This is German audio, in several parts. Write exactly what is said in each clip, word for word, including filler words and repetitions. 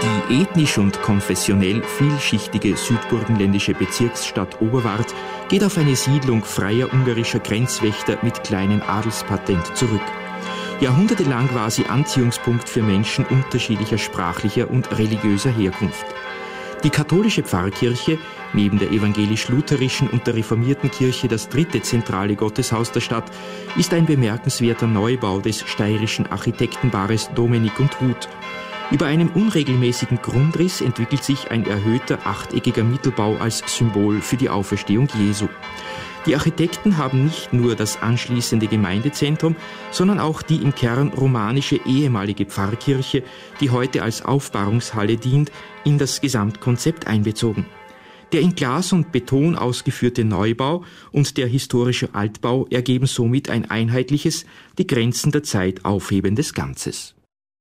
Die ethnisch und konfessionell vielschichtige südburgenländische Bezirksstadt Oberwart geht auf eine Siedlung freier ungarischer Grenzwächter mit kleinem Adelspatent zurück. Jahrhundertelang war sie Anziehungspunkt für Menschen unterschiedlicher sprachlicher und religiöser Herkunft. Die katholische Pfarrkirche, neben der evangelisch-lutherischen und der reformierten Kirche das dritte zentrale Gotteshaus der Stadt, ist ein bemerkenswerter Neubau des steirischen Architektenpaares Dominik und Ruth. Über einem unregelmäßigen Grundriss entwickelt sich ein erhöhter achteckiger Mittelbau als Symbol für die Auferstehung Jesu. Die Architekten haben nicht nur das anschließende Gemeindezentrum, sondern auch die im Kern romanische ehemalige Pfarrkirche, die heute als Aufbahrungshalle dient, in das Gesamtkonzept einbezogen. Der in Glas und Beton ausgeführte Neubau und der historische Altbau ergeben somit ein einheitliches, die Grenzen der Zeit aufhebendes Ganzes.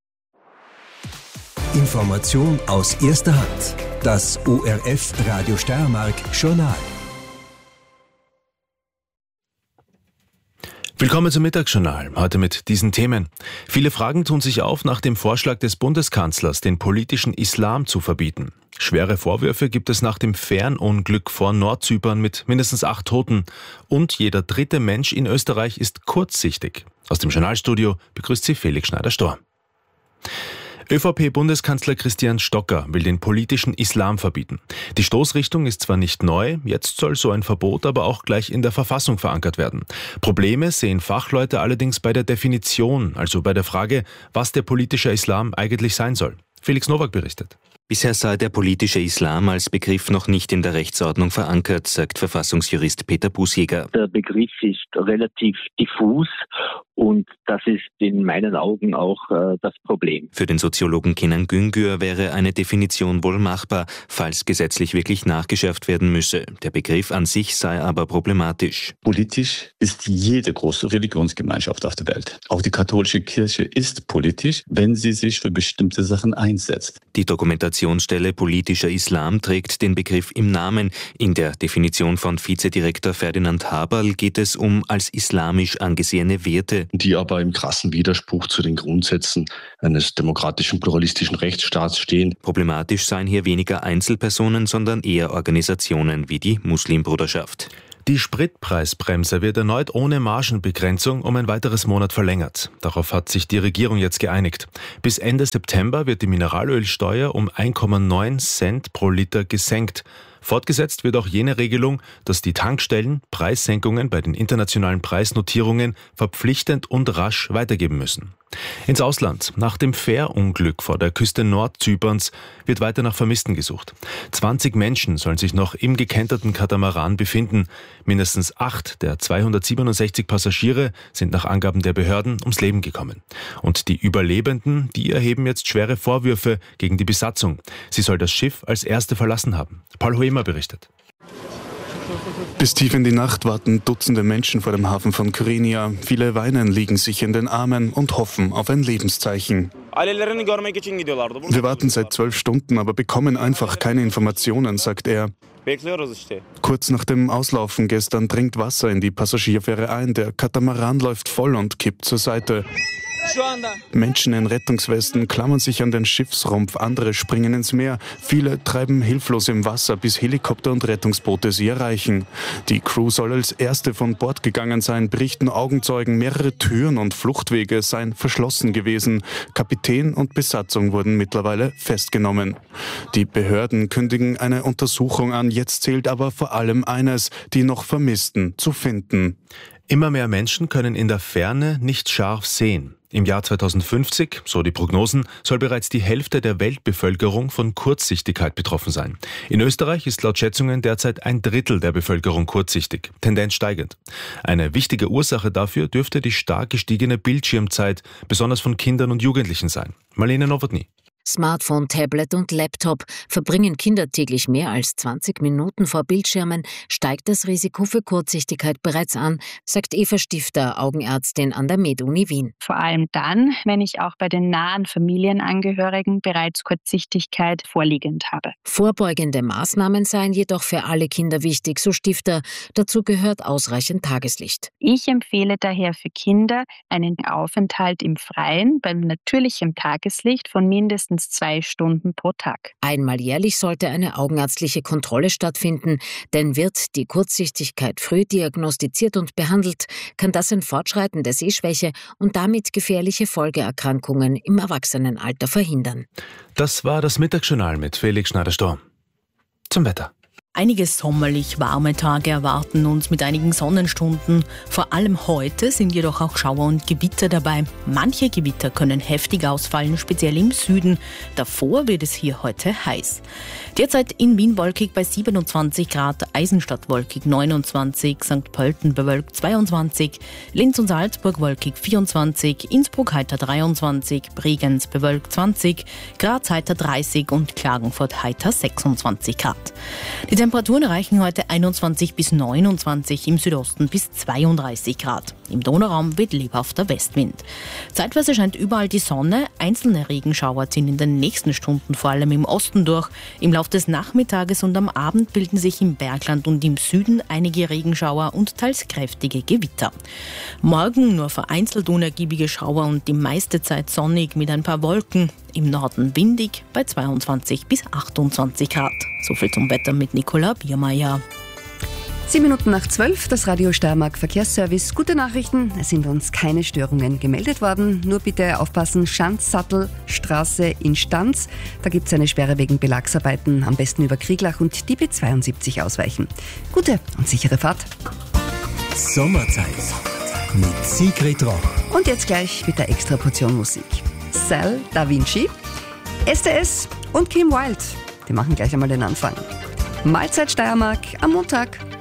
Information aus erster Hand. Das O R F Radio Steiermark Journal. Willkommen zum Mittagsjournal, heute mit diesen Themen. Viele Fragen tun sich auf nach dem Vorschlag des Bundeskanzlers, den politischen Islam zu verbieten. Schwere Vorwürfe gibt es nach dem Fährenunglück vor Nordzypern mit mindestens acht Toten. Und jeder dritte Mensch in Österreich ist kurzsichtig. Aus dem Journalstudio begrüßt Sie Felix Schneider-Storr. ÖVP-Bundeskanzler Christian Stocker will den politischen Islam verbieten. Die Stoßrichtung ist zwar nicht neu, jetzt soll so ein Verbot aber auch gleich in der Verfassung verankert werden. Probleme sehen Fachleute allerdings bei der Definition, also bei der Frage, was der politische Islam eigentlich sein soll. Felix Nowak berichtet. Bisher sei der politische Islam als Begriff noch nicht in der Rechtsordnung verankert, sagt Verfassungsjurist Peter Busjäger. Der Begriff ist relativ diffus und das ist in meinen Augen auch äh, das Problem. Für den Soziologen Kenan Güngör wäre eine Definition wohl machbar, falls gesetzlich wirklich nachgeschärft werden müsse. Der Begriff an sich sei aber problematisch. Politisch ist jede große Religionsgemeinschaft auf der Welt. Auch die katholische Kirche ist politisch, wenn sie sich für bestimmte Sachen einsetzt. Die Dokumentationsstelle Politischer Islam trägt den Begriff im Namen. In der Definition von Vizedirektor Ferdinand Haberl geht es um als islamisch angesehene Werte, die aber im krassen Widerspruch zu den Grundsätzen eines demokratischen, pluralistischen Rechtsstaats stehen. Problematisch seien hier weniger Einzelpersonen, sondern eher Organisationen wie die Muslimbruderschaft. Die Spritpreisbremse wird erneut ohne Margenbegrenzung um ein weiteres Monat verlängert. Darauf hat sich die Regierung jetzt geeinigt. Bis Ende September wird die Mineralölsteuer um eins Komma neun Cent pro Liter gesenkt. Fortgesetzt wird auch jene Regelung, dass die Tankstellen Preissenkungen bei den internationalen Preisnotierungen verpflichtend und rasch weitergeben müssen. Ins Ausland. Nach dem Fährunglück vor der Küste Nordzyperns wird weiter nach Vermissten gesucht. zwanzig Menschen sollen sich noch im gekenterten Katamaran befinden. Mindestens acht der zweihundertsiebenundsechzig Passagiere sind nach Angaben der Behörden ums Leben gekommen. Und die Überlebenden, die erheben jetzt schwere Vorwürfe gegen die Besatzung. Sie soll das Schiff als erste verlassen haben. Paul Hoemer berichtet. Bis tief in die Nacht warten Dutzende Menschen vor dem Hafen von Kyrenia. Viele weinen, liegen sich in den Armen und hoffen auf ein Lebenszeichen. Wir warten seit zwölf Stunden, aber bekommen einfach keine Informationen, sagt er. Kurz nach dem Auslaufen gestern dringt Wasser in die Passagierfähre ein. Der Katamaran läuft voll und kippt zur Seite. Menschen in Rettungswesten klammern sich an den Schiffsrumpf, andere springen ins Meer. Viele treiben hilflos im Wasser, bis Helikopter und Rettungsboote sie erreichen. Die Crew soll als erste von Bord gegangen sein, berichten Augenzeugen. Mehrere Türen und Fluchtwege seien verschlossen gewesen. Kapitän und Besatzung wurden mittlerweile festgenommen. Die Behörden kündigen eine Untersuchung an. Jetzt zählt aber vor allem eines, die noch Vermissten zu finden. Immer mehr Menschen können in der Ferne nicht scharf sehen. Im Jahr zweitausendfünfzig, so die Prognosen, soll bereits die Hälfte der Weltbevölkerung von Kurzsichtigkeit betroffen sein. In Österreich ist laut Schätzungen derzeit ein Drittel der Bevölkerung kurzsichtig, Tendenz steigend. Eine wichtige Ursache dafür dürfte die stark gestiegene Bildschirmzeit, besonders von Kindern und Jugendlichen sein. Marlene Nowotny. Smartphone, Tablet und Laptop. Verbringen Kinder täglich mehr als zwanzig Minuten vor Bildschirmen, steigt das Risiko für Kurzsichtigkeit bereits an, sagt Eva Stifter, Augenärztin an der MedUni Wien. Vor allem dann, wenn ich auch bei den nahen Familienangehörigen bereits Kurzsichtigkeit vorliegend habe. Vorbeugende Maßnahmen seien jedoch für alle Kinder wichtig, so Stifter. Dazu gehört ausreichend Tageslicht. Ich empfehle daher für Kinder einen Aufenthalt im Freien bei natürlichem Tageslicht von mindestens mindestens zwei Stunden pro Tag. Einmal jährlich sollte eine augenärztliche Kontrolle stattfinden, denn wird die Kurzsichtigkeit früh diagnostiziert und behandelt, kann das ein Fortschreiten der Sehschwäche und damit gefährliche Folgeerkrankungen im Erwachsenenalter verhindern. Das war das Mittagsjournal mit Felix Schneider-Sturm. Zum Wetter. Einige sommerlich warme Tage erwarten uns mit einigen Sonnenstunden. Vor allem heute sind jedoch auch Schauer und Gewitter dabei. Manche Gewitter können heftig ausfallen, speziell im Süden. Davor wird es hier heute heiß. Derzeit in Wien wolkig bei siebenundzwanzig Grad, Eisenstadt wolkig neunundzwanzig, Sankt Pölten bewölkt zweiundzwanzig, Linz und Salzburg wolkig vierundzwanzig, Innsbruck heiter dreiundzwanzig, Bregenz bewölkt zwanzig, Graz heiter dreißig und Klagenfurt heiter sechsundzwanzig Grad. Die Temperaturen erreichen heute einundzwanzig bis neunundzwanzig, im Südosten bis zweiunddreißig Grad. Im Donauraum weht lebhafter Westwind. Zeitweise scheint überall die Sonne, einzelne Regenschauer ziehen in den nächsten Stunden vor allem im Osten durch. Im Laufe des Nachmittages und am Abend bilden sich im Bergland und im Süden einige Regenschauer und teils kräftige Gewitter. Morgen nur vereinzelt unergiebige Schauer und die meiste Zeit sonnig mit ein paar Wolken. Im Norden windig bei zweiundzwanzig bis achtundzwanzig Grad. So viel zum Wetter mit Nicola Biermeier. Sieben Minuten nach zwölf, das Radio Steiermark Verkehrsservice. Gute Nachrichten, es sind uns keine Störungen gemeldet worden. Nur bitte aufpassen, Schanzsattelstraße in Stanz. Da gibt es eine Sperre wegen Belagsarbeiten. Am besten über Krieglach und die B zweiundsiebzig ausweichen. Gute und sichere Fahrt. Sommerzeit mit Sigrid Roch. Und jetzt gleich mit der extra Portion Musik. Sal Da Vinci, S T S und Kim Wilde. Die machen gleich einmal den Anfang. Mahlzeit Steiermark am Montag.